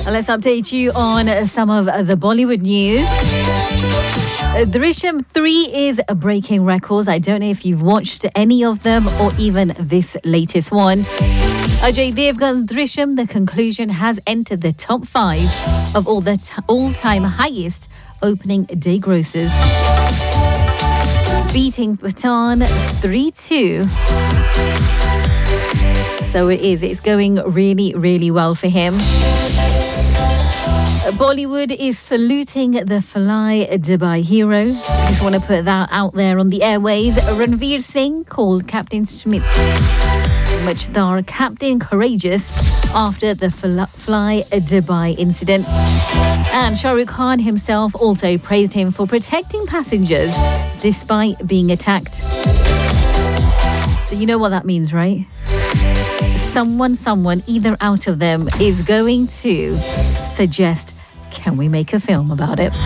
Let's update you on some of the Bollywood news. Drishyam 3 is breaking records. I don't know if you've watched any of them or even this latest one. Ajay Devgan's Drishyam, the conclusion, has entered the top 5 of all the all-time highest opening day grosses, beating Pathaan 3-2. So it's going really, really well for him. Bollywood is saluting the Fly Dubai hero. Just want to put that out there on the airways. Ranveer Singh called Captain Smith Majhdar Captain Courageous after the Fly Dubai incident. And Shah Rukh Khan himself also praised him for protecting passengers despite being attacked. So you know what that means, right? Someone, either out of them is going to suggest, can we make a film about it?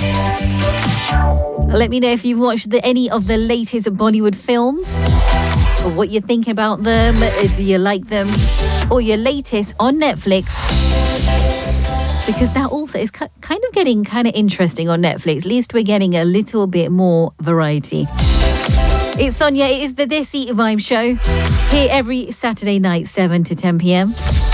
Let me know if you've watched any of the latest Bollywood films, or what you think about them. Do you like them? Or your latest on Netflix? Because that also is kind of getting kind of interesting on Netflix. At least we're getting a little bit more variety. It's Sonia. It is the Desi Vibe Show. Here every Saturday night, 7 to 10 p.m.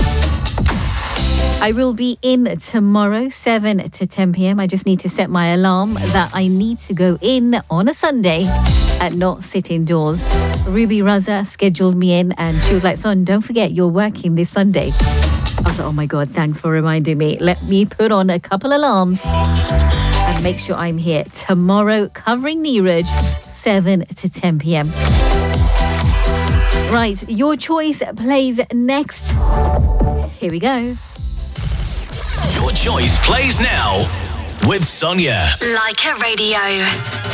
I will be in tomorrow, 7 to 10 p.m. I just need to set my alarm that I need to go in on a Sunday and not sit indoors. Ruby Raza scheduled me in and she was like, Son, don't forget you're working this Sunday. I was like, oh my God, thanks for reminding me. Let me put on a couple alarms and make sure I'm here tomorrow covering Neeraj, 7 to 10 p.m. Right, your choice plays next. Here we go. Your choice plays now with Sonia. Like a Radio.